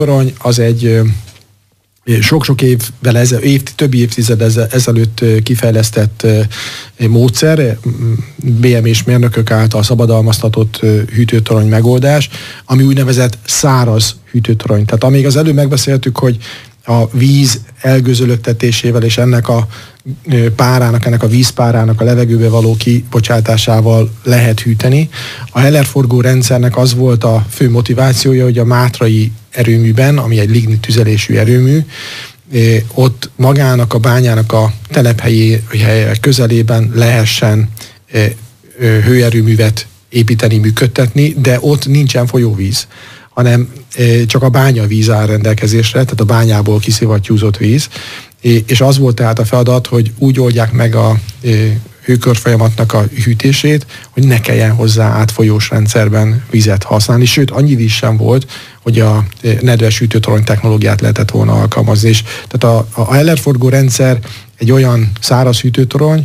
Torony az egy sok-sok évvel több évtized ezelőtt kifejlesztett módszer, BME-s mérnökök által szabadalmaztatott hűtőtorony megoldás, ami úgynevezett száraz hűtőtorony. Tehát amíg az előbb megbeszéltük, hogy a víz elgőzölögtetésével és ennek a párának, ennek a vízpárának a levegőbe való kibocsátásával lehet hűteni. A Heller-forgó rendszernek az volt a fő motivációja, hogy a mátrai erőműben, ami egy lignit tüzelésű erőmű, ott magának a bányának a telephelyi közelében lehessen hőerőművet építeni, működtetni, de ott nincsen folyóvíz, hanem csak a bányavíz áll rendelkezésre, tehát a bányából kiszivattyúzott víz, és az volt tehát a feladat, hogy úgy oldják meg a hőkörfolyamatnak a hűtését, hogy ne kelljen hozzá átfolyós rendszerben vizet használni, sőt annyi víz sem volt, hogy a nedves hűtőtorony technológiát lehetett volna alkalmazni. És tehát a Heller-forgó rendszer egy olyan száraz hűtőtorony,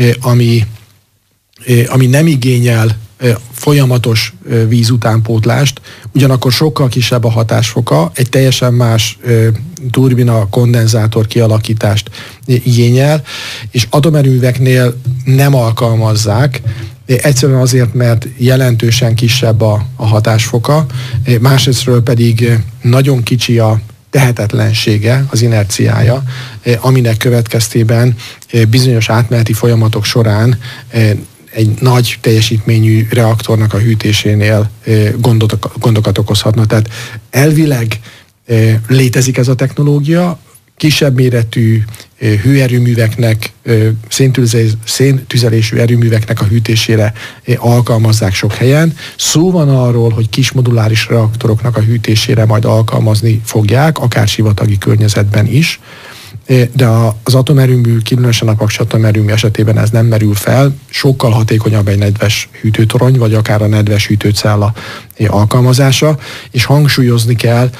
ami nem igényel folyamatos víz utánpótlást, ugyanakkor sokkal kisebb a hatásfoka, egy teljesen más turbina kondenzátor kialakítást igényel, és atomerőműveknél nem alkalmazzák, egyszerűen azért, mert jelentősen kisebb a hatásfoka, másrésztről pedig nagyon kicsi a tehetetlensége, az inerciája, aminek következtében bizonyos átmeneti folyamatok során egy nagy teljesítményű reaktornak a hűtésénél gondokat okozhatna. Tehát elvileg létezik ez a technológia, kisebb méretű hőerőműveknek, széntüzelésű erőműveknek a hűtésére alkalmazzák sok helyen. Szó van arról, hogy kis moduláris reaktoroknak a hűtésére majd alkalmazni fogják, akár sivatagi környezetben is, de az atomerőmű, különösen a paksi atomerőmű esetében ez nem merül fel, sokkal hatékonyabb egy nedves hűtőtorony, vagy akár a nedves hűtőcella alkalmazása, és hangsúlyozni kell,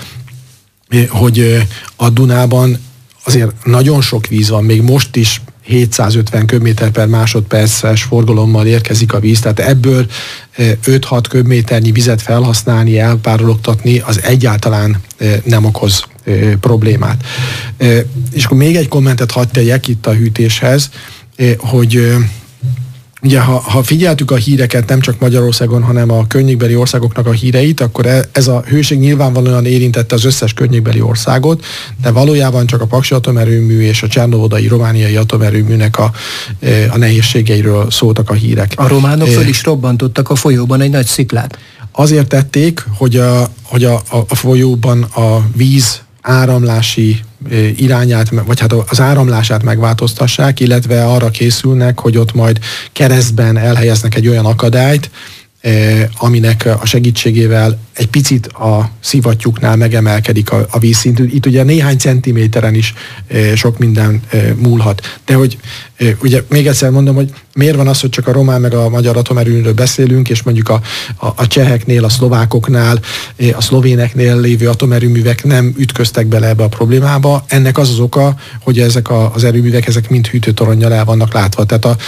hogy a Dunában azért nagyon sok víz van, még most is 750 köbméter per másodperces forgalommal érkezik a víz, tehát ebből 5-6 köbméternyi vizet felhasználni, elpárologtatni, az egyáltalán nem okoz problémát. És akkor még egy kommentet hadd tegyek itt a hűtéshez, hogy ugye, ha figyeltük a híreket, nem csak Magyarországon, hanem a környékbeli országoknak a híreit, akkor ez a hőség nyilvánvalóan érintette az összes környékbeli országot, de valójában csak a paksi atomerőmű és a csernovodai romániai atomerőműnek a nehézségeiről szóltak a hírek. A románok föl is robbantottak a folyóban egy nagy sziklát. Azért tették, hogy a folyóban a víz áramlási irányát, vagy hát az áramlását megváltoztassák, illetve arra készülnek, hogy ott majd keresztben elhelyeznek egy olyan akadályt, aminek a segítségével egy picit a szivattyúknál megemelkedik a vízszint. Itt ugye néhány centiméteren is sok minden múlhat. De hogy ugye még egyszer mondom, hogy miért van az, hogy csak a román meg a magyar atomerőműről beszélünk, és mondjuk a cseheknél, a szlovákoknál, a szlovéneknél lévő atomerőművek nem ütköztek bele ebbe a problémába. Ennek az az oka, hogy ezek az erőművek, ezek mind hűtőtoronnyal el vannak látva. Tehát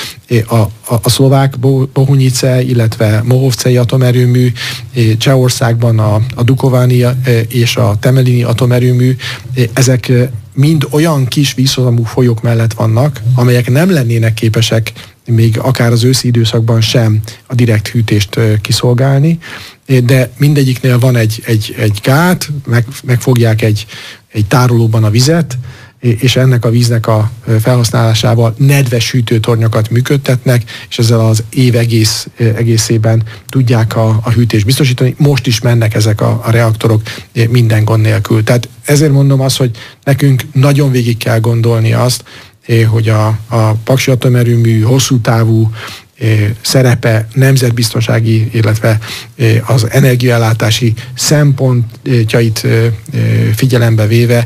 a szlovák Bohunice, illetve Mohovcei atomerőmű, Csehországban a Dukovany és a Temelini atomerőmű, ezek mind olyan kis vízhozamú folyók mellett vannak, amelyek nem lennének képesek még akár az őszi időszakban sem a direkt hűtést kiszolgálni, de mindegyiknél van egy gát, megfogják egy tárolóban a vizet, és ennek a víznek a felhasználásával nedves hűtőtornyokat működtetnek, és ezzel az év egészében tudják a hűtést biztosítani. Most is mennek ezek a reaktorok minden gond nélkül. Tehát ezért mondom azt, hogy nekünk nagyon végig kell gondolni azt, hogy a paksi atomerőmű hosszú távú szerepe nemzetbiztonsági, illetve az energiaellátási szempontjait figyelembe véve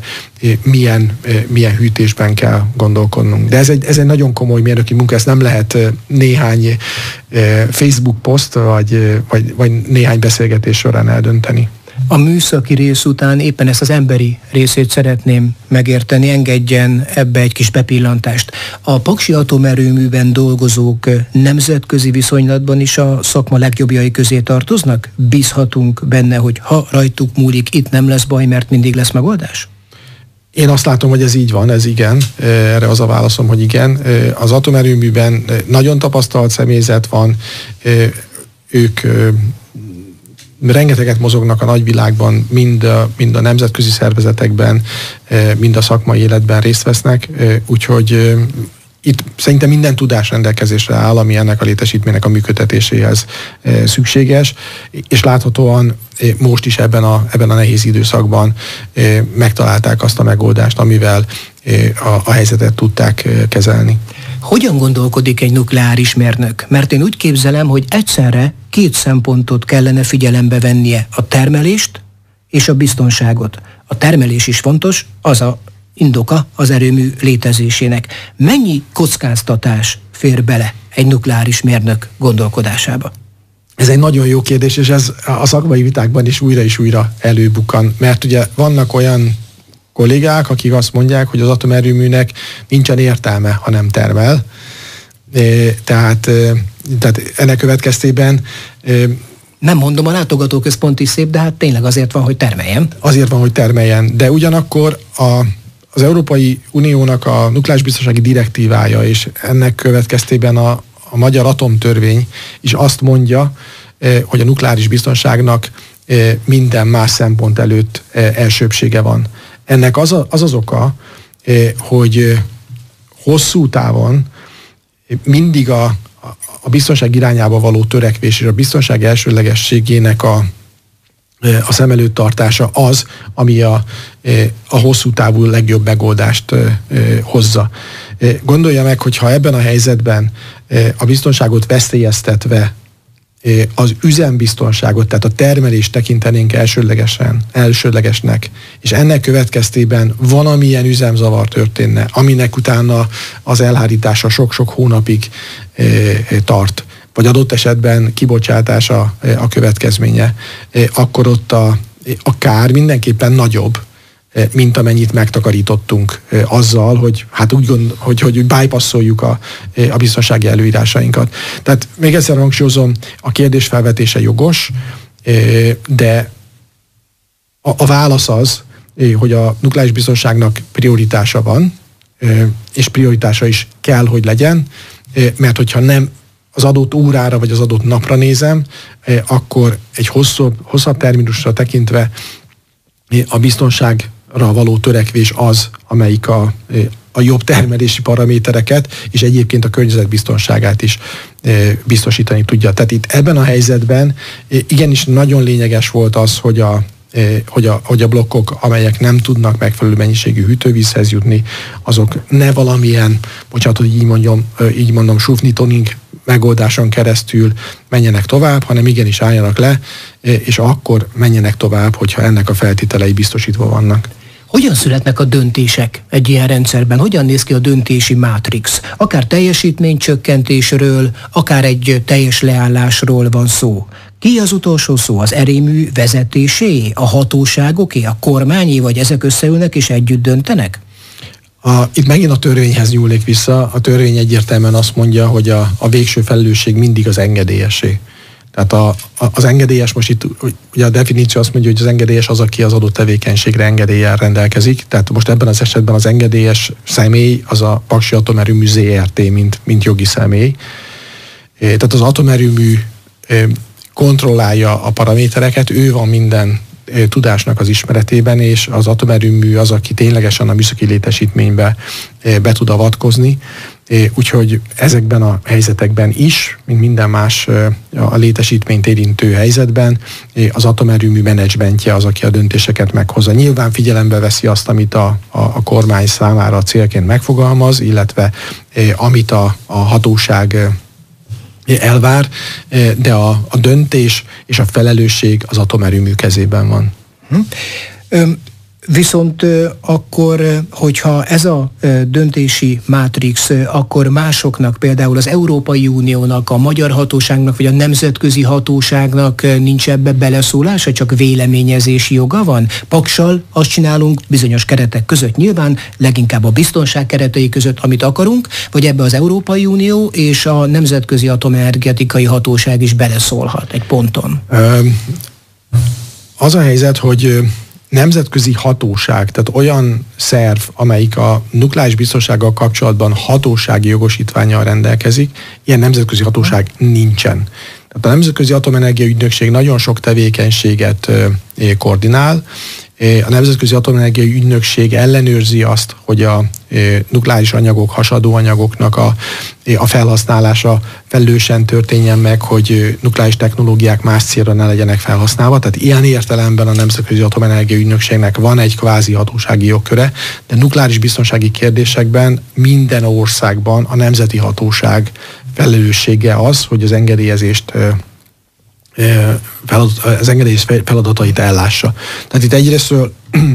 milyen hűtésben kell gondolkodnunk. De ez egy nagyon komoly mérnöki munka, ezt nem lehet néhány Facebook poszt vagy néhány beszélgetés során eldönteni. A műszaki rész után éppen ezt az emberi részét szeretném megérteni, engedjen ebbe egy kis bepillantást. A Paksi Atomerőműben dolgozók nemzetközi viszonylatban is a szakma legjobbjai közé tartoznak? Bízhatunk benne, hogy ha rajtuk múlik, itt nem lesz baj, mert mindig lesz megoldás? Én azt látom, hogy ez így van, ez igen. Erre az a válaszom, hogy igen. Az atomerőműben nagyon tapasztalt személyzet van, ők rengeteget mozognak a nagyvilágban, mind a nemzetközi szervezetekben, mind a szakmai életben részt vesznek, úgyhogy itt szerintem minden tudás rendelkezésre áll, ami ennek a létesítménynek a működtetéséhez szükséges, és láthatóan most is ebben a nehéz időszakban megtalálták azt a megoldást, amivel a helyzetet tudták kezelni. Hogyan gondolkodik egy nukleáris mérnök? Mert én úgy képzelem, hogy egyszerre két szempontot kellene figyelembe vennie, a termelést és a biztonságot. A termelés is fontos, az a indoka az erőmű létezésének. Mennyi kockáztatás fér bele egy nukleáris mérnök gondolkodásába? Ez egy nagyon jó kérdés, és ez a szakmai vitákban is újra előbukkan, mert ugye vannak olyan kollégák, akik azt mondják, hogy az atomerőműnek nincsen értelme, ha nem termel. Tehát ennek következtében... Nem mondom, a látogatóközpont is szép, de hát tényleg azért van, hogy termeljen. Azért van, hogy termeljen, de ugyanakkor az Európai Uniónak a nukleáris biztonsági direktívája, és ennek következtében a magyar atomtörvény is azt mondja, hogy a nukleáris biztonságnak minden más szempont előtt elsőbbsége van. Ennek az oka, hogy hosszú távon mindig a biztonság irányába való törekvés és a biztonság elsőlegességének a szem előtt tartása az, ami a hosszú távú legjobb megoldást hozza. Gondolja meg, hogy ha ebben a helyzetben a biztonságot veszélyeztetve az üzembiztonságot, tehát a termelést tekintenénk elsődlegesnek, és ennek következtében valamilyen üzemzavar történne, aminek utána az elhárítása sok-sok hónapig tart, vagy adott esetben kibocsátása a következménye, akkor ott a kár mindenképpen nagyobb, mint amennyit megtakarítottunk azzal, hogy hát hogy bypasszoljuk a biztonsági előírásainkat. Tehát még egyszer hangsúlyozom, a kérdés felvetése jogos, de a válasz az, hogy a nukleáris biztonságnak prioritása van, és prioritása is kell, hogy legyen, mert hogyha nem az adott órára vagy az adott napra nézem, akkor egy hosszabb terminusra tekintve a biztonságra való törekvés az, amelyik a jobb termelési paramétereket és egyébként a környezet biztonságát is biztosítani tudja. Tehát itt ebben a helyzetben igenis nagyon lényeges volt az, hogy a blokkok, amelyek nem tudnak megfelelő mennyiségű hűtővízhez jutni, azok ne valamilyen, bocsánat, hogy így mondom, sufnitoning megoldáson keresztül menjenek tovább, hanem igenis álljanak le, és akkor menjenek tovább, hogyha ennek a feltételei biztosítva vannak. Hogyan születnek a döntések egy ilyen rendszerben? Hogyan néz ki a döntési mátrix? Akár teljesítménycsökkentésről, akár egy teljes leállásról van szó. Ki az utolsó szó? Az erőmű vezetésé? A hatóságoké? A kormányé? Vagy ezek összeülnek és együtt döntenek? Itt megint a törvényhez nyúlik vissza. A törvény egyértelműen azt mondja, hogy a végső felelősség mindig az engedélyesé. Tehát az engedélyes, most itt ugye a definíció azt mondja, hogy az engedélyes az, aki az adott tevékenységre engedéllyel rendelkezik. Tehát most ebben az esetben az engedélyes személy az a Paksi Atomerőmű Zrt., mint jogi személy. Tehát az atomerőmű kontrollálja a paramétereket, ő van minden tudásnak az ismeretében, és az atomerőmű az, aki ténylegesen a műszaki létesítménybe be tud avatkozni. Úgyhogy ezekben a helyzetekben is, mint minden más a létesítményt érintő helyzetben, az atomerőmű menedzsmentje az, aki a döntéseket meghozza. Nyilván figyelembe veszi azt, amit a kormány számára célként megfogalmaz, illetve amit a hatóság elvár, de a döntés és a felelősség az atomerőmű kezében van. Viszont akkor, hogyha ez a döntési mátrix, akkor másoknak, például az Európai Uniónak, a magyar hatóságnak, vagy a nemzetközi hatóságnak nincs ebbe beleszólása, csak véleményezési joga van? Paksal azt csinálunk bizonyos keretek között nyilván, leginkább a biztonság keretei között, amit akarunk, vagy ebbe az Európai Unió és a Nemzetközi Atomenergetikai Hatóság is beleszólhat egy ponton? Az a helyzet, hogy nemzetközi hatóság, tehát olyan szerv, amelyik a nukleáris biztonsággal kapcsolatban hatósági jogosítvánnyal rendelkezik, ilyen nemzetközi hatóság nincsen. Tehát a Nemzetközi Atomenergia Ügynökség nagyon sok tevékenységet koordinál. A Nemzetközi Atomenergiai Ügynökség ellenőrzi azt, hogy a nukleáris anyagok, hasadó anyagoknak a felhasználása felelősen történjen meg, hogy nukleáris technológiák más célra ne legyenek felhasználva. Tehát ilyen értelemben a Nemzetközi Atomenergiai Ügynökségnek van egy kvázi hatósági jogköre, de nukleáris biztonsági kérdésekben minden országban a nemzeti hatóság felelőssége az, hogy az engedélyezést feladatait ellássa. Tehát itt egyrésztről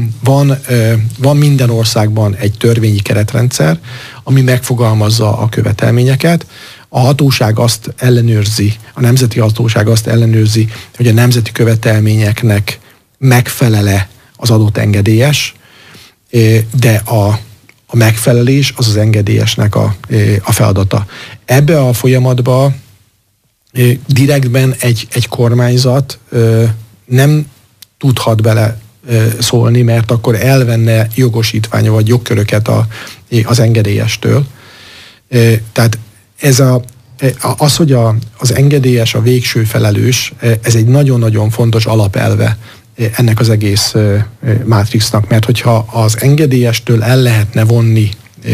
van minden országban egy törvényi keretrendszer, ami megfogalmazza a követelményeket. A hatóság azt ellenőrzi, a nemzeti hatóság azt ellenőrzi, hogy a nemzeti követelményeknek megfelele az adott engedélyes, de a megfelelés az engedélyesnek a feladata. Ebbe a folyamatba direktben egy kormányzat nem tudhat bele szólni, mert akkor elvenne jogosítványa vagy jogköröket az engedélyestől. Tehát az, hogy az engedélyes a végső felelős, ez egy nagyon-nagyon fontos alapelve ennek az egész mátrixnak, mert hogyha az engedélyestől el lehetne vonni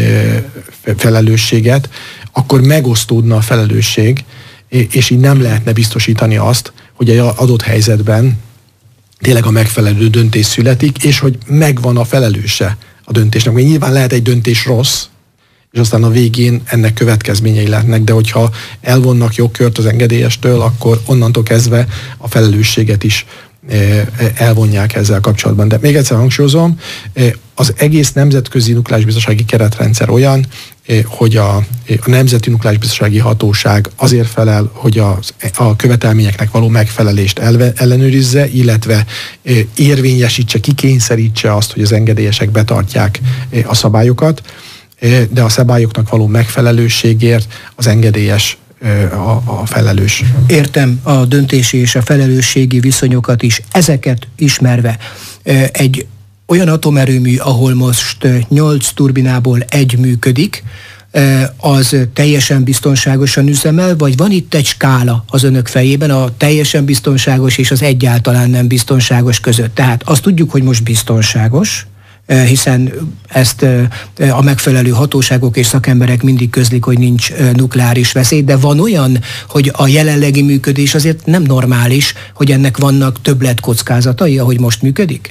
felelősséget, akkor megosztódna a felelősség, és így nem lehetne biztosítani azt, hogy egy adott helyzetben tényleg a megfelelő döntés születik, és hogy megvan a felelőse a döntésnek. Mert nyilván lehet egy döntés rossz, és aztán a végén ennek következményei lehetnek, de hogyha elvonnak jogkört az engedélyestől, akkor onnantól kezdve a felelősséget is elvonják ezzel kapcsolatban. De még egyszer hangsúlyozom, az egész nemzetközi nukleáris biztonsági keretrendszer olyan, hogy a Nemzeti Nukleáris Biztonsági Hatóság azért felel, hogy a követelményeknek való megfelelést ellenőrizze, illetve érvényesítse, kikényszerítse azt, hogy az engedélyesek betartják a szabályokat, de a szabályoknak való megfelelőségért az engedélyes a felelős. Értem a döntési és a felelősségi viszonyokat is, ezeket ismerve. Egy olyan atomerőmű, ahol most 8 turbinából egy működik, az teljesen biztonságosan üzemel, vagy van itt egy skála az önök fejében a teljesen biztonságos és az egyáltalán nem biztonságos között? Tehát azt tudjuk, hogy most biztonságos, hiszen ezt a megfelelő hatóságok és szakemberek mindig közlik, hogy nincs nukleáris veszély, de van olyan, hogy a jelenlegi működés azért nem normális, hogy ennek vannak többletkockázatai, ahogy most működik?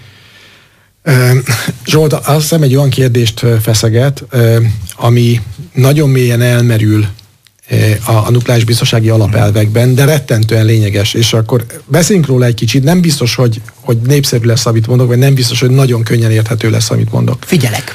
Zsolt, azt hiszem egy olyan kérdést feszeget, ami nagyon mélyen elmerül a nukleáris biztonsági alapelvekben, de rettentően lényeges, és akkor beszéljünk róla egy kicsit. Nem biztos, hogy népszerű lesz, amit mondok, vagy nem biztos, hogy nagyon könnyen érthető lesz, amit mondok. Figyelek!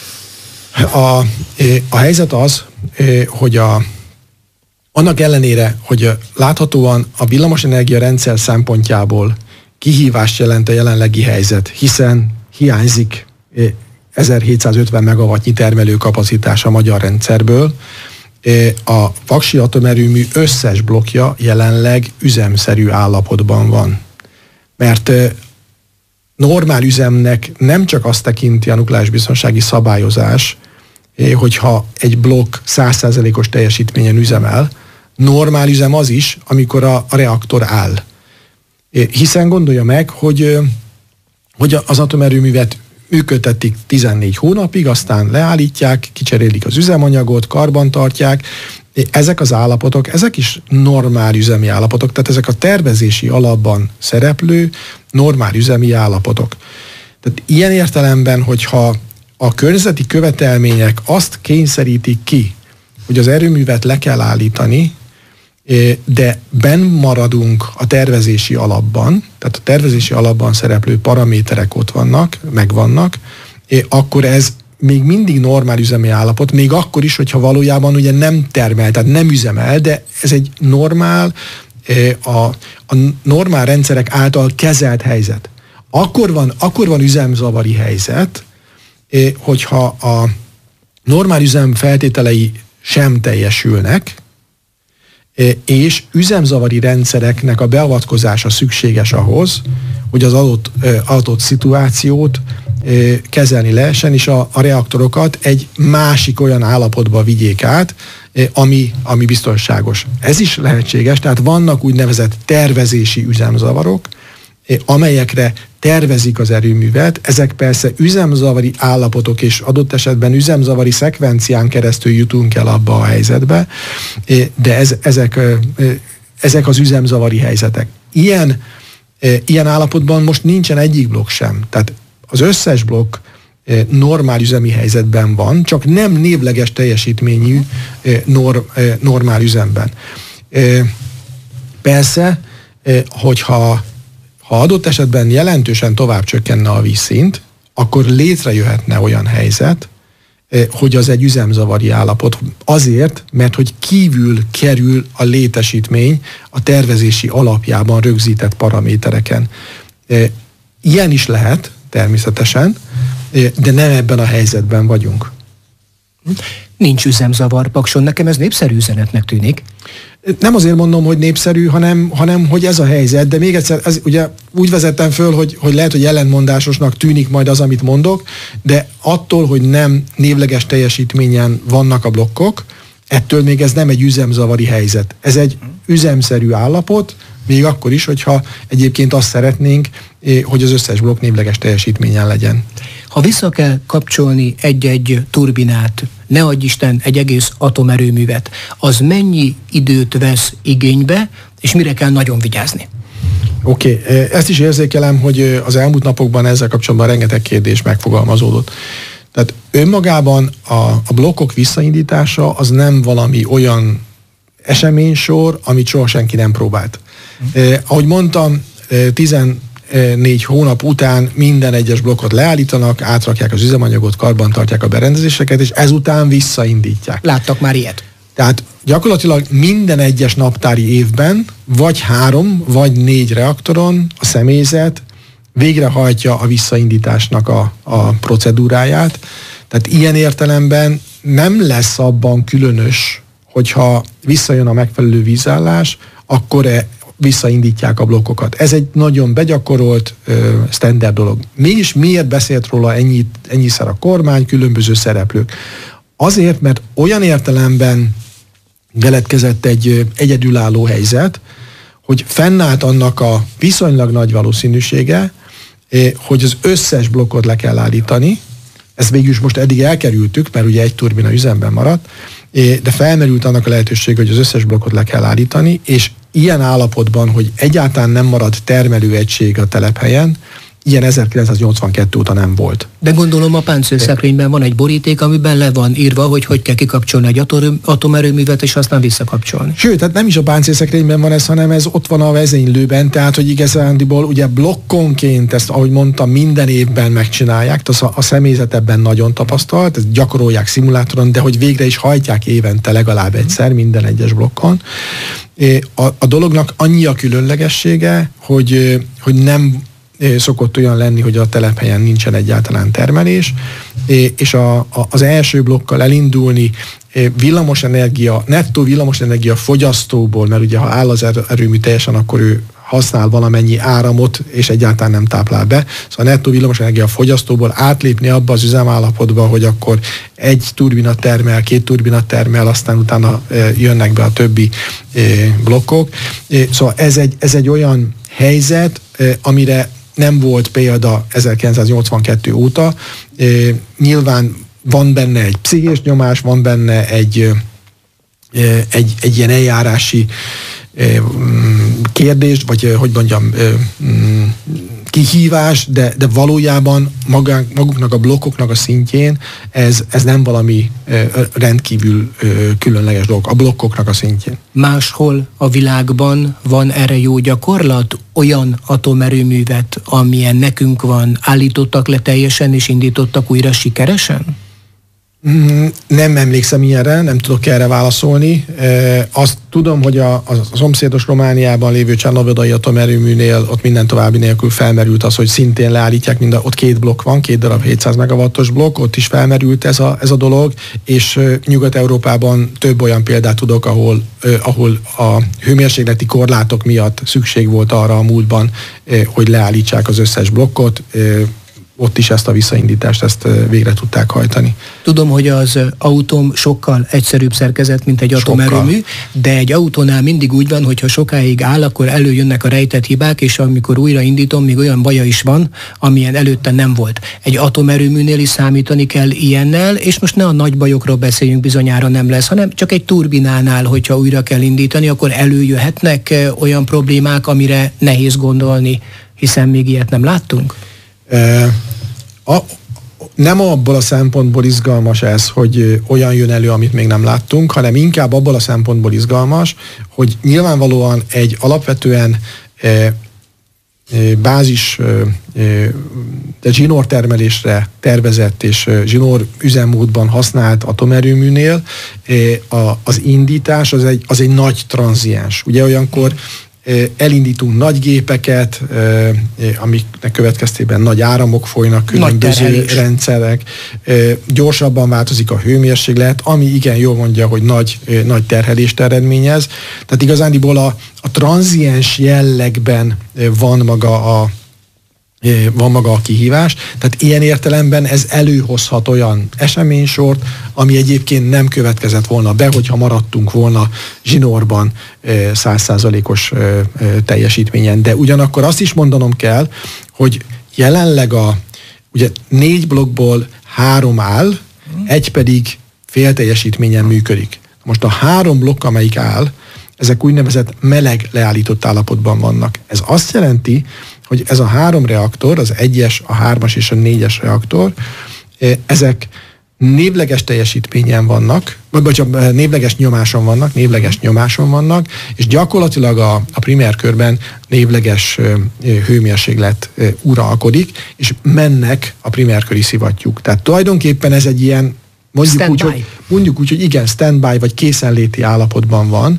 A helyzet az, hogy annak ellenére, hogy láthatóan a villamosenergia rendszer szempontjából kihívást jelent a jelenlegi helyzet, hiszen hiányzik 1750 megawattnyi termelőkapacitás a magyar rendszerből, a Paksi atomerőmű összes blokkja jelenleg üzemszerű állapotban van. Mert normál üzemnek nem csak azt tekinti a nukleáris biztonsági szabályozás, hogyha egy blokk 100%-os teljesítményen üzemel, normál üzem az is, amikor a reaktor áll. Hiszen gondolja meg, hogy az atomerőművet működtetik 14 hónapig, aztán leállítják, kicserélik az üzemanyagot, karbantartják. Ezek az állapotok, ezek is normál üzemi állapotok, tehát ezek a tervezési alapban szereplő normál üzemi állapotok. Tehát ilyen értelemben, hogyha a környezeti követelmények azt kényszerítik ki, hogy az erőművet le kell állítani, de benn maradunk a tervezési alapban, tehát a tervezési alapban szereplő paraméterek ott vannak, megvannak, akkor ez még mindig normál üzemi állapot, még akkor is, hogyha valójában ugye nem termel, tehát nem üzemel, de ez egy normál, a normál rendszerek által kezelt helyzet. Akkor van üzemzavari helyzet, hogyha a normál üzem feltételei sem teljesülnek, és üzemzavari rendszereknek a beavatkozása szükséges ahhoz, hogy az adott szituációt kezelni lehessen, és a reaktorokat egy másik olyan állapotba vigyék át, ami biztonságos. Ez is lehetséges, tehát vannak úgynevezett tervezési üzemzavarok, amelyekre tervezik az erőművet, ezek persze üzemzavari állapotok, és adott esetben üzemzavari szekvencián keresztül jutunk el abba a helyzetbe, de ezek az üzemzavari helyzetek. Ilyen állapotban most nincsen egyik blokk sem. Tehát az összes blokk normál üzemi helyzetben van, csak nem névleges teljesítményű normál üzemben. Persze, hogyha adott esetben jelentősen tovább csökkenne a vízszint, akkor létrejöhetne olyan helyzet, hogy az egy üzemzavari állapot. Azért, mert hogy kívül kerül a létesítmény a tervezési alapjában rögzített paramétereken. Ilyen is lehet, természetesen, de nem ebben a helyzetben vagyunk. Nincs üzemzavar Pakson, nekem ez népszerű üzenetnek tűnik. Nem azért mondom, hogy népszerű, hanem hogy ez a helyzet, de még egyszer, ugye úgy vezettem föl, hogy lehet, hogy ellentmondásosnak tűnik majd az, amit mondok, de attól, hogy nem névleges teljesítményen vannak a blokkok, ettől még ez nem egy üzemzavari helyzet. Ez egy üzemszerű állapot, még akkor is, hogyha egyébként azt szeretnénk, hogy az összes blokk névleges teljesítményen legyen. Ha vissza kell kapcsolni egy-egy turbinát, ne adj Isten, egy egész atomerőművet, az mennyi időt vesz igénybe, és mire kell nagyon vigyázni? Oké, ezt is érzékelem, hogy az elmúlt napokban ezzel kapcsolatban rengeteg kérdés megfogalmazódott. Tehát önmagában a blokkok visszaindítása az nem valami olyan eseménysor, amit soha senki nem próbált. Ahogy mondtam, 14 hónap után minden egyes blokkot leállítanak, átrakják az üzemanyagot, karbantartják a berendezéseket, és ezután visszaindítják. Láttak már ilyet? Tehát gyakorlatilag minden egyes naptári évben vagy 3 vagy 4 reaktoron a személyzet végrehajtja a visszaindításnak a procedúráját. Tehát ilyen értelemben nem lesz abban különös, hogyha visszajön a megfelelő vízállás, akkor visszaindítják a blokkokat. Ez egy nagyon begyakorolt, standard dolog. Mégis miért beszélt róla ennyiszer a kormány, különböző szereplők? Azért, mert olyan értelemben keletkezett egy egyedülálló helyzet, hogy fennállt annak a viszonylag nagy valószínűsége, hogy az összes blokkot le kell állítani. Ezt végül is most eddig elkerültük, mert ugye egy turbina üzemben maradt, de felmerült annak a lehetőség, hogy az összes blokkot le kell állítani, és ilyen állapotban, hogy egyáltalán nem marad termelőegység a telephelyen, ilyen 1982 óta nem volt. De gondolom a páncélszekrényben van egy boríték, amiben le van írva, hogy kell kikapcsolni egy atomerőművet, és aztán visszakapcsolni. Sőt, tehát nem is a páncélszekrényben van ez, hanem ez ott van a vezénylőben, tehát hogy igazándiból ugye blokkonként ezt, ahogy mondtam, minden évben megcsinálják, tehát a személyzet ebben nagyon tapasztalt, ezt gyakorolják szimulátoron, de hogy végre is hajtják évente legalább egyszer minden egyes blokkon. A dolognak annyi a különlegessége, hogy nem szokott olyan lenni, hogy a telephelyen nincsen egyáltalán termelés, és az első blokkal elindulni nettó villamosenergia fogyasztóból, mert ugye ha áll az erőmű teljesen, akkor ő használ valamennyi áramot, és egyáltalán nem táplál be. Szóval nettó villamosenergia fogyasztóból átlépni abba az üzemállapotba, hogy akkor egy turbina termel, 2 turbina termel, aztán utána jönnek be a többi blokkok. Szóval ez egy olyan helyzet, amire nem volt példa 1982 óta. Nyilván van benne egy pszichés nyomás, van benne egy ilyen eljárási kérdés, vagy hogy mondjam, kihívás, de valójában maguknak a blokkoknak a szintjén ez nem valami rendkívül különleges dolog, a blokkoknak a szintjén. Máshol a világban van erre jó gyakorlat? Olyan atomerőművet, amilyen nekünk van, állítottak le teljesen és indítottak újra sikeresen? Nem emlékszem ilyenre, nem tudok erre válaszolni. Azt tudom, hogy a szomszédos Romániában lévő Csernobildai atomerőműnél ott minden további nélkül felmerült az, hogy szintén leállítják, ott 2 blokk van, 2 darab 700 megawattos blokk, ott is felmerült ez a dolog, és Nyugat-Európában több olyan példát tudok, ahol a hőmérsékleti korlátok miatt szükség volt arra a múltban, hogy leállítsák az összes blokkot. Ott is ezt a visszaindítást, ezt végre tudták hajtani. Tudom, hogy az autóm sokkal egyszerűbb szerkezet, mint egy atomerőmű, de egy autónál mindig úgy van, hogy ha sokáig áll, akkor előjönnek a rejtett hibák, és amikor újraindítom, még olyan baja is van, amilyen előtte nem volt. Egy atomerőműnél is számítani kell ilyennel, és most ne a nagy bajokról beszéljünk, bizonyára nem lesz, hanem csak egy turbinánál, hogyha újra kell indítani, akkor előjöhetnek olyan problémák, amire nehéz gondolni, hiszen még ilyet nem láttunk. Nem abból a szempontból izgalmas ez, hogy olyan jön elő, amit még nem láttunk, hanem inkább abból a szempontból izgalmas, hogy nyilvánvalóan egy alapvetően bázis zsinór termelésre tervezett és zsinór üzemmódban használt atomerőműnél az indítás az egy nagy tranziens. Ugye olyankor elindítunk nagy gépeket, amiknek következtében nagy áramok folynak, különböző rendszerek, gyorsabban változik a hőmérséklet, ami igen jól mondja, hogy nagy terhelést eredményez. Tehát igazándiból a tranziens jellegben van maga a kihívás, tehát ilyen értelemben ez előhozhat olyan eseménysort, ami egyébként nem következett volna be, hogyha maradtunk volna zsinórban 100%-os teljesítményen. De ugyanakkor azt is mondanom kell, hogy jelenleg ugye 4 blokkból 3 áll, egy pedig fél teljesítményen működik. Most a 3 blokk, amelyik áll, ezek úgynevezett meleg leállított állapotban vannak. Ez azt jelenti, hogy ez a 3 reaktor, az 1-es, a 3-as és a 4-es reaktor, ezek névleges teljesítményen vannak, névleges nyomáson vannak, és gyakorlatilag a primer körben névleges hőmérséklet uralkodik, és mennek a primerköri szivattyúk. Tehát tulajdonképpen ez egy ilyen, mondjuk úgy, hogy igen, standby vagy készenléti állapotban van.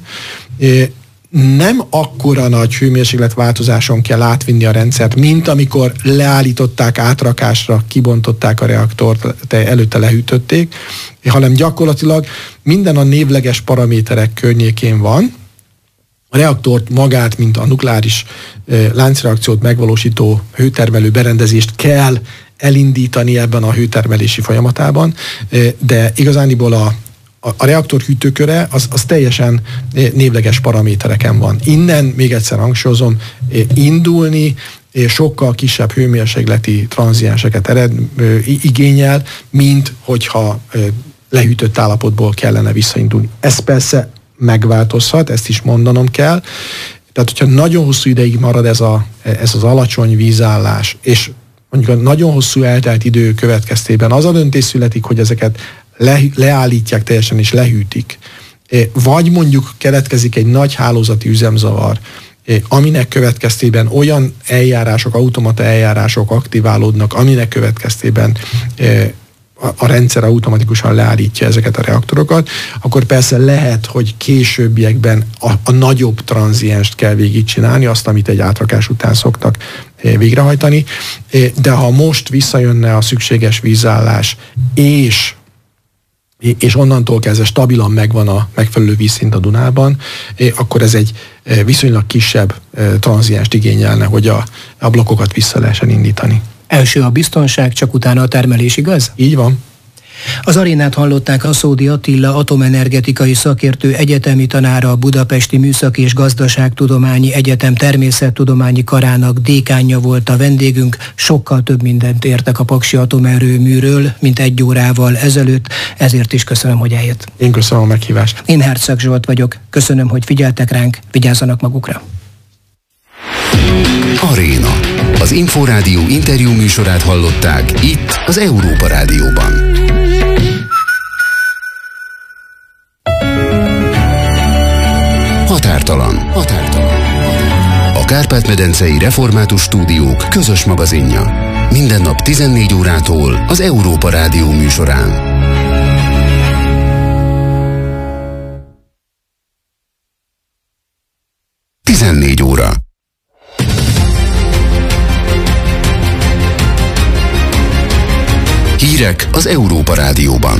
Nem akkora nagy hőmérsékletváltozáson kell átvinni a rendszert, mint amikor leállították átrakásra, kibontották a reaktort, előtte lehűtötték, hanem gyakorlatilag minden a névleges paraméterek környékén van. A reaktort magát, mint a nukleáris láncreakciót megvalósító hőtermelő berendezést kell elindítani ebben a hőtermelési folyamatában, de igazániból a reaktor hűtőköre az teljesen névleges paramétereken van. Innen, még egyszer hangsúlyozom, indulni sokkal kisebb hőmérsékleti tranzienseket igényel, mint hogyha lehűtött állapotból kellene visszaindulni. Ez persze megváltozhat, ezt is mondanom kell. Tehát, hogyha nagyon hosszú ideig marad ez az alacsony vízállás, és mondjuk a nagyon hosszú eltelt idő következtében az a döntés születik, hogy ezeket leállítják teljesen és lehűtik, vagy mondjuk keletkezik egy nagy hálózati üzemzavar, aminek következtében olyan eljárások, automata eljárások aktiválódnak, aminek következtében a rendszer automatikusan leállítja ezeket a reaktorokat, akkor persze lehet, hogy későbbiekben a nagyobb tranzienst kell végigcsinálni, azt, amit egy átrakás után szoktak végrehajtani, de ha most visszajönne a szükséges vízállás, és onnantól kezdve stabilan megvan a megfelelő vízszint a Dunában, akkor ez egy viszonylag kisebb tranzienst igényelne, hogy a blokkokat vissza lehessen indítani. Első a biztonság, csak utána a termelés, igaz? Így van. Az arénát hallották Aszódi Attila atomenergetikai szakértő egyetemi tanára, a Budapesti Műszaki és Gazdaságtudományi Egyetem természettudományi karának dékánja volt a vendégünk. Sokkal több mindent értek a paksi atomerőműről, mint 1 órával ezelőtt, ezért is köszönöm, hogy eljött. Én köszönöm a meghívást. Én Herceg Zsolt vagyok. Köszönöm, hogy figyeltek ránk, vigyázzanak magukra. Aréna. Az Inforádió interjú műsorát hallották itt az Európa Rádióban. Határtalan. A Kárpát-medencei Református Stúdiók közös magazinja. Minden nap 14 órától az Európa Rádió műsorán. Óra. Hírek az Európa Rádióban.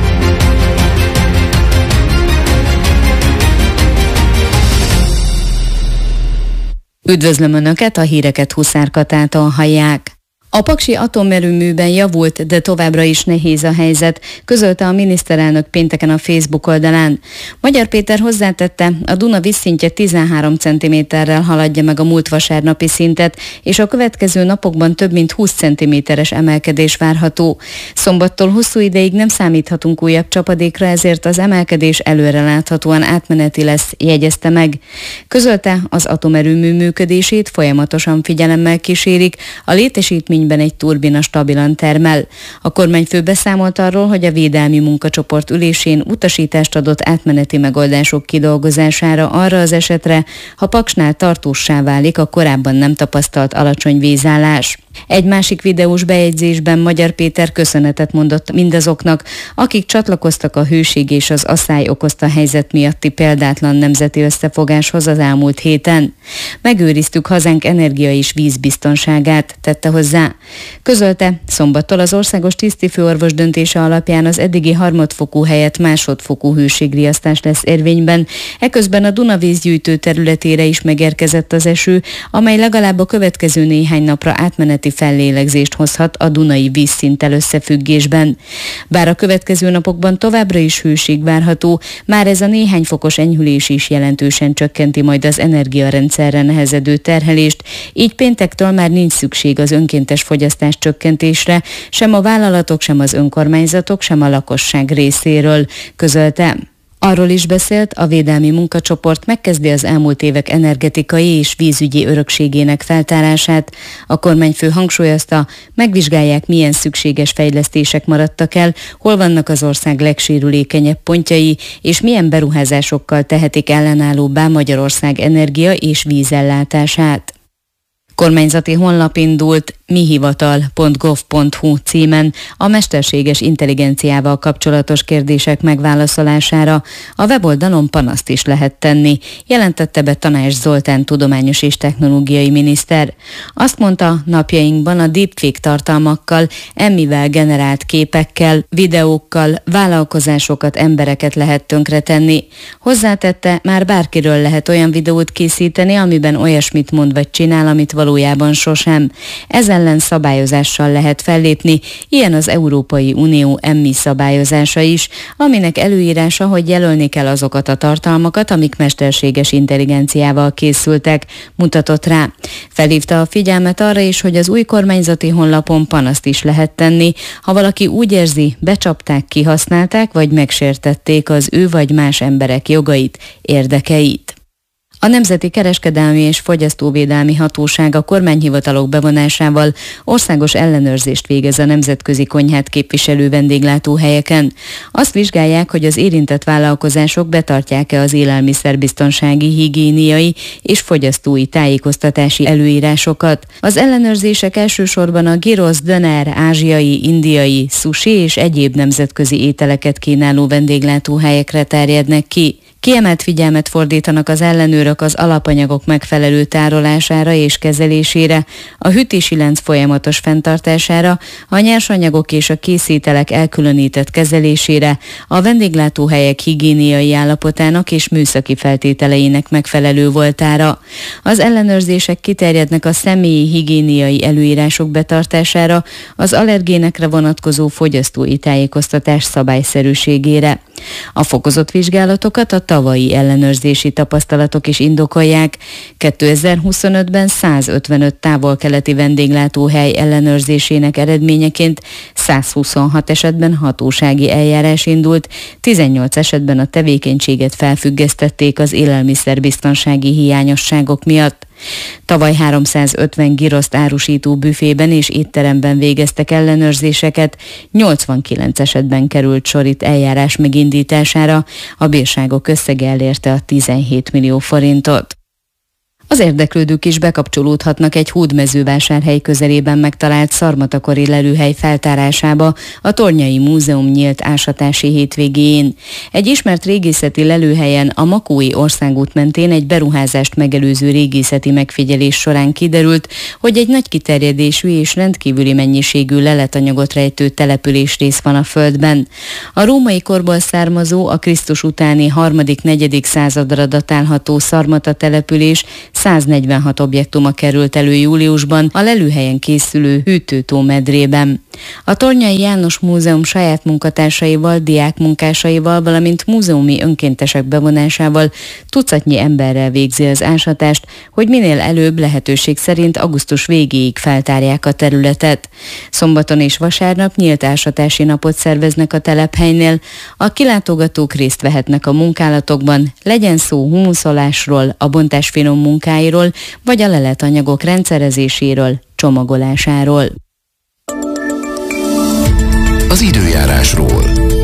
Üdvözlöm Önöket, a híreket Huszár Katától hallják. A paksi atomerőműben javult, de továbbra is nehéz a helyzet, közölte a miniszterelnök pénteken a Facebook oldalán. Magyar Péter hozzátette, a Duna vízszintje 13 cm-rel haladja meg a múlt vasárnapi szintet, és a következő napokban több mint 20 cm-es emelkedés várható. Szombattól hosszú ideig nem számíthatunk újabb csapadékra, ezért az emelkedés előreláthatóan átmeneti lesz, jegyezte meg. Közölte, az atomerőmű működését folyamatosan figyelemmel kísérik, a létesítmény egy turbina stabilan termel. A kormányfő beszámolt arról, hogy a védelmi munkacsoport ülésén utasítást adott átmeneti megoldások kidolgozására arra az esetre, ha Paksnál tartóssá válik a korábban nem tapasztalt alacsony vízállás. Egy másik videós bejegyzésben Magyar Péter köszönetet mondott mindazoknak, akik csatlakoztak a hőség és az asszály okozta helyzet miatti példátlan nemzeti összefogáshoz az elmúlt héten. Megőriztük hazánk energia és vízbiztonságát, tette hozzá. Közölte, szombattól az országos tisztifőorvos döntése alapján az eddigi harmadfokú helyett másodfokú hőségriasztás lesz érvényben, eközben a Duna vízgyűjtő területére is megérkezett az eső, amely legalább a következő néhány napra átmeneti fellélegzést hozhat a dunai vízszinttel összefüggésben. Bár a következő napokban továbbra is hőség várható, már ez a néhány fokos enyhülés is jelentősen csökkenti majd az energiarendszerre nehezedő terhelést, így péntektől már nincs szükség az önkéntes fogyasztás csökkentésre, sem a vállalatok, sem az önkormányzatok, sem a lakosság részéről, közölte. Arról is beszélt, a védelmi munkacsoport megkezdi az elmúlt évek energetikai és vízügyi örökségének feltárását. A kormányfő hangsúlyozta, megvizsgálják, milyen szükséges fejlesztések maradtak el, hol vannak az ország legsérülékenyebb pontjai, és milyen beruházásokkal tehetik ellenállóbbá Magyarország energia és vízellátását. Kormányzati honlap indult mihivatal.gov.hu címen a mesterséges intelligenciával kapcsolatos kérdések megválaszolására. A weboldalon panaszt is lehet tenni, jelentette be Tanács Zoltán tudományos és technológiai miniszter. Azt mondta, napjainkban a deepfake tartalmakkal, emmivel generált képekkel, videókkal vállalkozásokat, embereket lehet tönkretenni. Hozzátette, már bárkiről lehet olyan videót készíteni, amiben olyasmit mond vagy csinál, amit valójában sosem. Ez ellen szabályozással lehet fellépni, ilyen az Európai Unió EMMI szabályozása is, aminek előírása, hogy jelölni kell azokat a tartalmakat, amik mesterséges intelligenciával készültek, mutatott rá. Felhívta a figyelmet arra is, hogy az új kormányzati honlapon panaszt is lehet tenni, ha valaki úgy érzi, becsapták, kihasználták vagy megsértették az ő vagy más emberek jogait, érdekeit. A Nemzeti Kereskedelmi és Fogyasztóvédelmi Hatóság a kormányhivatalok bevonásával országos ellenőrzést végez a nemzetközi konyhát képviselő vendéglátóhelyeken. Azt vizsgálják, hogy az érintett vállalkozások betartják-e az élelmiszerbiztonsági, higiéniai és fogyasztói tájékoztatási előírásokat. Az ellenőrzések elsősorban a gyrosz, döner, ázsiai, indiai, sushi és egyéb nemzetközi ételeket kínáló vendéglátóhelyekre terjednek ki. Kiemelt figyelmet fordítanak az ellenőrök az alapanyagok megfelelő tárolására és kezelésére, a hűtési lánc folyamatos fenntartására, a nyersanyagok és a készételek elkülönített kezelésére, a vendéglátóhelyek higiéniai állapotának és műszaki feltételeinek megfelelő voltára. Az ellenőrzések kiterjednek a személyi higiéniai előírások betartására, az allergénekre vonatkozó fogyasztói tájékoztatás szabályszerűségére. A fokozott vizsgálatokat a tavalyi ellenőrzési tapasztalatok is indokolják. 2025-ben 155 távol-keleti vendéglátóhely ellenőrzésének eredményeként 126 esetben hatósági eljárás indult, 18 esetben a tevékenységet felfüggesztették az élelmiszerbiztonsági hiányosságok miatt. Tavaly 350 giroszt árusító büfében és étteremben végeztek ellenőrzéseket, 89 esetben került sor itt eljárás megindítására, a bírságok összege elérte a 17 millió forintot. Az érdeklődők is bekapcsolódhatnak egy Hódmezővásárhely közelében megtalált szarmatakori lelőhely feltárásába a Tornyai Múzeum nyílt ásatási hétvégén. Egy ismert régészeti lelőhelyen a Makói országút mentén egy beruházást megelőző régészeti megfigyelés során kiderült, hogy egy nagy kiterjedésű és rendkívüli mennyiségű leletanyagot rejtő településrész van a földben. A római korból származó, a Krisztus utáni 3.-4. századra datálható Szarmata település 146 objektuma került elő júliusban a lelőhelyen készülő Hűtőtó medrében. A Tornyai János Múzeum saját munkatársaival, diákmunkásaival, valamint múzeumi önkéntesek bevonásával tucatnyi emberrel végzi az ásatást, hogy minél előbb, lehetőség szerint augusztus végéig feltárják a területet. Szombaton és vasárnap nyílt ásatási napot szerveznek a telephelynél. A kilátogatók részt vehetnek a munkálatokban, legyen szó humuszolásról, a bontás finom munkáiról, vagy a leletanyagok rendszerezéséről, csomagolásáról. Az időjárásról.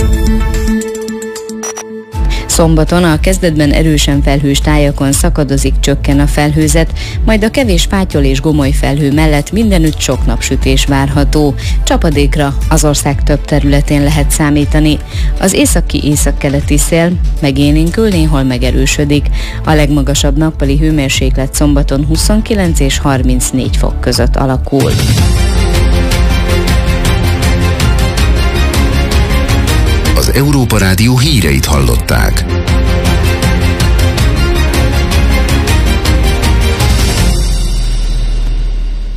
Szombaton a kezdetben erősen felhős tájakon szakadozik, csökken a felhőzet, majd a kevés fátyol és gomoly felhő mellett mindenütt sok napsütés várható. Csapadékra az ország több területén lehet számítani. Az északi-északkeleti szél megélénkül, néhol megerősödik. A legmagasabb nappali hőmérséklet szombaton 29 és 34 fok között alakul. Az Európa Rádió híreit hallották.